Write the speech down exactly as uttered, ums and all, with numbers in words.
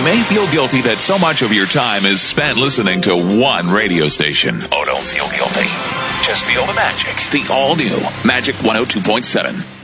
may feel guilty that so much of your time is spent listening to one radio station. Oh, don't feel guilty. Just feel the magic. The all-new Magic one oh two point seven.